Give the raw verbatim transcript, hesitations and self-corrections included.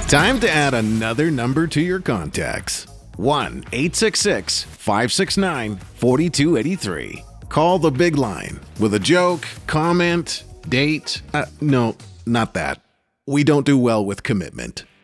Time to add another number to your contacts. one eight six six, five six nine, four two eight three. Call the big line with a joke, comment, date. Uh, no, not that. We don't do well with commitment.